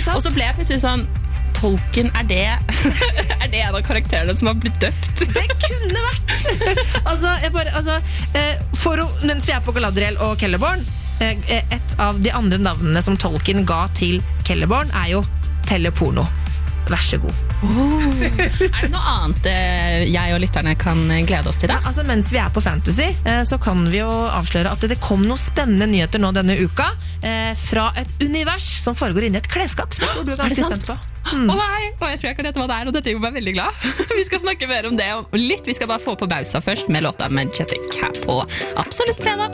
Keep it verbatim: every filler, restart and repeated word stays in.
ikke sant? Og så ble jeg plutselig sånn, Tolkien, er det, er det en av karakterene som har blitt døpt? Det kunne vært. altså, jeg bare, altså, eh, for å, mens vi er på Galadriel og Celeborn, eh, et av de andre navnene som Tolkien ga til Celeborn er jo Teleporno. Vær så god. Oh. Er det noe annet eh, jeg og lytterne kan glede oss til da? Ja, altså, mens vi er på Fantasy, eh, så kan vi jo avsløre at det kom noen spennende nyheter nå denne uka, eh, fra et univers som foregår inne i et klesskap, som jeg tror du er ganske spent på. Mm. Å nei, og jeg tror jeg kan gjette hva det er, og dette gjør meg veldig glad. Vi skal snakke mer om det om litt. Vi skal bare få på Bausa først med låta med Chetik her på Absolutt Fredag.